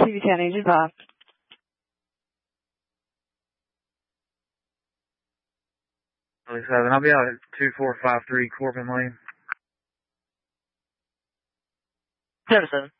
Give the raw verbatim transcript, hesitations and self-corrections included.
C V ten, Agent five. seven, I'll be out at two four five three Corbin Lane. seven seven.